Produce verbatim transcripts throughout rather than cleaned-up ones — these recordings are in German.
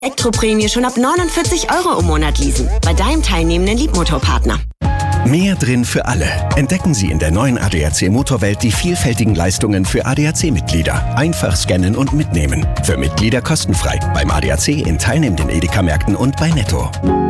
Elektroprämie schon ab neunundvierzig Euro im Monat leasen. Bei deinem teilnehmenden Liebmotorpartner. Mehr drin für alle. Entdecken Sie in der neuen A D A C Motorwelt die vielfältigen Leistungen für A D A C-Mitglieder. Einfach scannen und mitnehmen. Für Mitglieder kostenfrei. Beim A D A C in teilnehmenden Edeka-Märkten und bei Netto.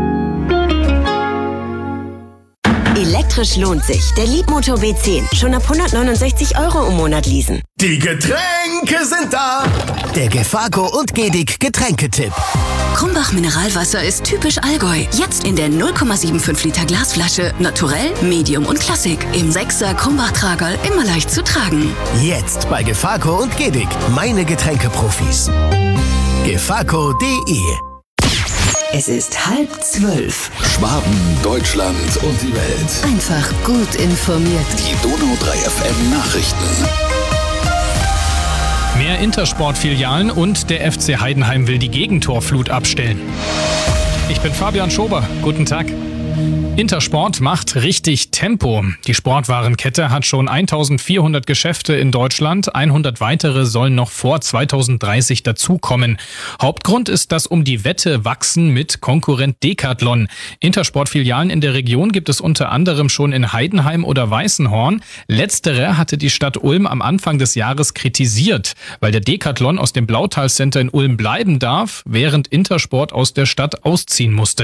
Elektrisch lohnt sich. Der Liebmotor B zehn. Schon ab hundertneunundsechzig Euro im Monat leasen. Die Getränke sind da. Der Gefaco und Gedig Getränketipp. Krumbach Mineralwasser ist typisch Allgäu. Jetzt in der null Komma fünfundsiebzig Liter Glasflasche. Naturell, Medium und Klassik. Im Sechser Krumbach-Tragerl immer leicht zu tragen. Jetzt bei Gefaco und Gedig. Meine Getränkeprofis. gefaco punkt de. Es ist halb zwölf. Schwaben, Deutschland und die Welt. Einfach gut informiert. Die Donau drei F M Nachrichten. Mehr Intersport-Filialen und der F C Heidenheim will die Gegentorflut abstellen. Ich bin Fabian Schober. Guten Tag. Intersport macht richtig Tempo. Die Sportwarenkette hat schon eintausendvierhundert Geschäfte in Deutschland. hundert weitere sollen noch vor zweitausenddreißig dazukommen. Hauptgrund ist das um die Wette wachsen mit Konkurrent Decathlon. Intersport-Filialen in der Region gibt es unter anderem schon in Heidenheim oder Weißenhorn. Letztere hatte die Stadt Ulm am Anfang des Jahres kritisiert, weil der Decathlon aus dem Blautal Center in Ulm bleiben darf, während Intersport aus der Stadt ausziehen musste.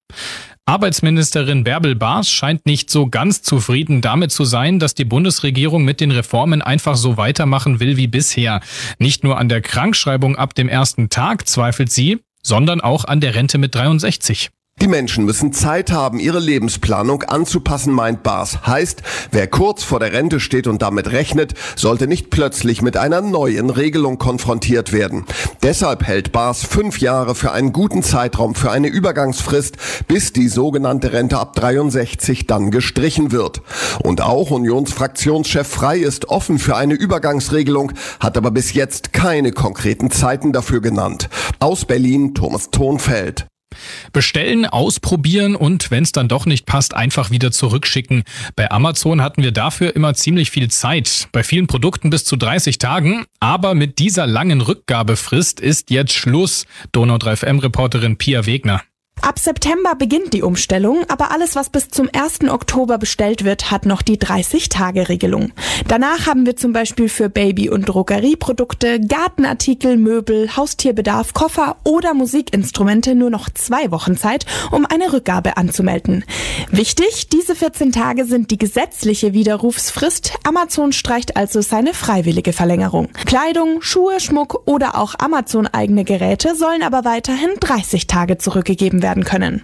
Arbeitsministerin Bärbel Baas scheint nicht so ganz zufrieden damit zu sein, dass die Bundesregierung mit den Reformen einfach so weitermachen will wie bisher. Nicht nur an der Krankschreibung ab dem ersten Tag zweifelt sie, sondern auch an der Rente mit dreiundsechzig. Die Menschen müssen Zeit haben, ihre Lebensplanung anzupassen, meint Baas. Heißt, wer kurz vor der Rente steht und damit rechnet, sollte nicht plötzlich mit einer neuen Regelung konfrontiert werden. Deshalb hält Baas fünf Jahre für einen guten Zeitraum für eine Übergangsfrist, bis die sogenannte Rente ab dreiundsechzig dann gestrichen wird. Und auch Unionsfraktionschef Frey ist offen für eine Übergangsregelung, hat aber bis jetzt keine konkreten Zeiten dafür genannt. Aus Berlin, Thomas Thonfeld. Bestellen, ausprobieren und wenn es dann doch nicht passt, einfach wieder zurückschicken. Bei Amazon hatten wir dafür immer ziemlich viel Zeit. Bei vielen Produkten bis zu dreißig Tagen. Aber mit dieser langen Rückgabefrist ist jetzt Schluss. Donau drei F M-Reporterin Pia Wegner. Ab September beginnt die Umstellung, aber alles, was bis zum ersten Oktober bestellt wird, hat noch die dreißig-Tage-Regelung. Danach haben wir zum Beispiel für Baby- und Drogerieprodukte, Gartenartikel, Möbel, Haustierbedarf, Koffer oder Musikinstrumente nur noch zwei Wochen Zeit, um eine Rückgabe anzumelden. Wichtig, diese vierzehn Tage sind die gesetzliche Widerrufsfrist. Amazon streicht also seine freiwillige Verlängerung. Kleidung, Schuhe, Schmuck oder auch Amazon-eigene Geräte sollen aber weiterhin dreißig Tage zurückgegeben werden können.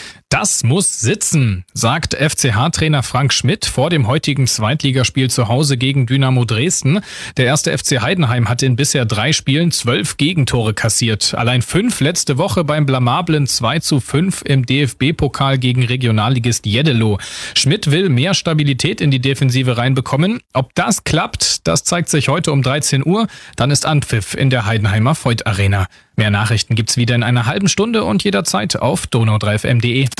Das muss sitzen, sagt F C H-Trainer Frank Schmidt vor dem heutigen Zweitligaspiel zu Hause gegen Dynamo Dresden. Der erste F C Heidenheim hat in bisher drei Spielen zwölf Gegentore kassiert. Allein fünf letzte Woche beim blamablen zwei zu fünf im D F B-Pokal gegen Regionalligist Jeddelo. Schmidt will mehr Stabilität in die Defensive reinbekommen. Ob das klappt, das zeigt sich heute um dreizehn Uhr. Dann ist Anpfiff in der Heidenheimer Voith Arena. Mehr Nachrichten gibt's wieder in einer halben Stunde und jederzeit auf donau drei f m punkt de.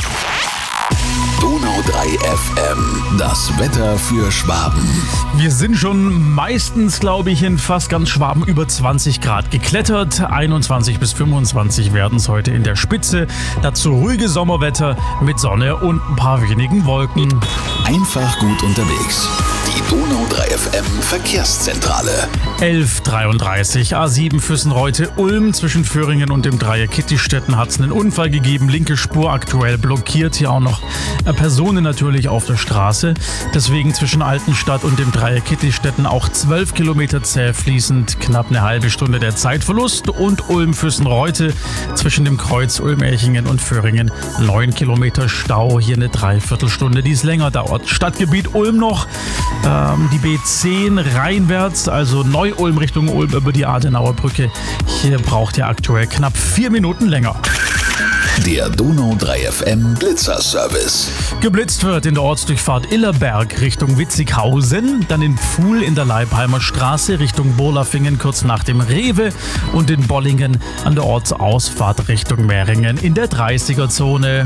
Donau drei F M, das Wetter für Schwaben. Wir sind schon meistens, glaube ich, in fast ganz Schwaben über zwanzig Grad geklettert. einundzwanzig bis fünfundzwanzig werden es heute in der Spitze. Dazu ruhige Sommerwetter mit Sonne und ein paar wenigen Wolken. Einfach gut unterwegs. Die Donau drei F M Verkehrszentrale. elf Uhr dreiunddreißig, A sieben Füssenreute Ulm. Zwischen Föhringen und dem Dreieck Kittistetten hat es einen Unfall gegeben. Linke Spur aktuell blockiert. Hier auch noch Personen natürlich auf der Straße. Deswegen zwischen Altenstadt und dem Dreieck Kittistetten auch zwölf Kilometer zäh fließend. Knapp eine halbe Stunde der Zeitverlust. Und Ulm-Füssenreute zwischen dem Kreuz Ulm-Erchingen und Föhringen neun Kilometer Stau. Hier eine Dreiviertelstunde, die es länger dauert. Stadtgebiet Ulm noch. Ähm, die B zehn rheinwärts, also Neu-Ulm Richtung Ulm über die Adenauer Brücke. Hier braucht ihr aktuell knapp vier Minuten länger. Der Donau drei F M Blitzerservice. Geblitzt wird in der Ortsdurchfahrt Illerberg Richtung Witzighausen, dann in Pfuhl in der Leipheimer Straße Richtung Bolafingen kurz nach dem Rewe und in Bollingen an der Ortsausfahrt Richtung Mehringen in der dreißiger-Zone.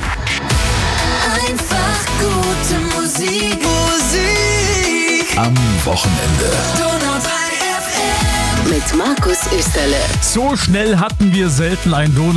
Einfach gute Musik. Musik. Am Wochenende. Donau drei F M. mit Markus Österle. So schnell hatten wir selten ein Donau.